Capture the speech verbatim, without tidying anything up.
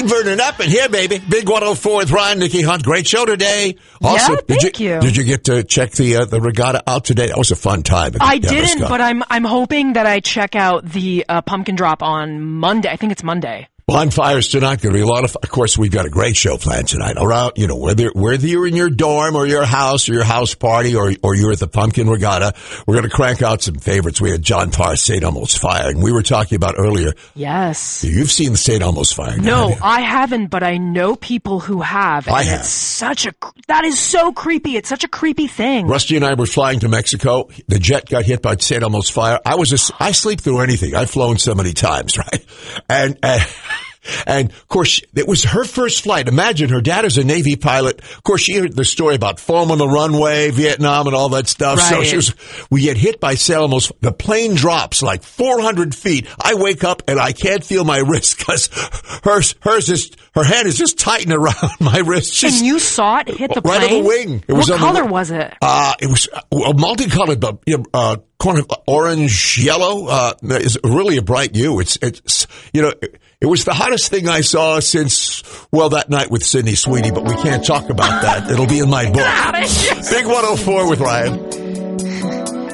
Steve Vernon up and here, baby. Big one oh four with Ryan, Nikki Hunt. Great show today. Also, yeah, did thank you, you. Did you get to check the uh, the regatta out today? That was a fun time. I didn't, but I'm I'm hoping that I check out the uh, pumpkin drop on Monday. I think it's Monday. Bonfires tonight. Going to be a lot of, of course, we've got a great show planned tonight. Around, you know, whether, whether you're in your dorm or your house or your house party or, or you're at the Pumpkin Regatta, we're going to crank out some favorites. We had John Parr, Saint Elmo's Fire, and we were talking about earlier. Yes. You've seen the Saint Elmo's Fire. No, haven't you? I haven't, but I know people who have. And I have. It's such a, that is so creepy. It's such a creepy thing. Rusty and I were flying to Mexico. The jet got hit by Saint Elmo's Fire. I was, a, I sleep through anything. I've flown so many times, right? And, uh, And, of course, it was her first flight. Imagine her dad is a Navy pilot. Of course, she heard the story about foam on the runway, Vietnam, and all that stuff. Right. So she was, we get hit by Saint Elmo's. The plane drops like four hundred feet. I wake up and I can't feel my wrist because hers, hers is, her hand is just tightened around my wrist. She's, and you saw it hit the right plane? on the wing. It what was on color the, was it? Uh, it was uh, multicolored, but, uh, kind of orange, yellow, uh, is really a bright hue. It's, it's, you know, it, it was the hottest thing I saw since, well, that night with Sydney Sweeney, but we can't talk about that. It'll be in my book. Big one oh four with Ryan.